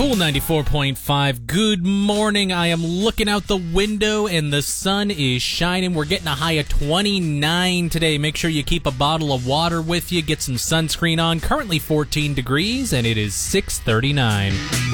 Cool 94.5. Good morning. I am looking out the window and the sun is shining. We're getting a high of 29 today. Make sure you keep a bottle of water with you. Get some sunscreen on. Currently 14 degrees and it is 6:39.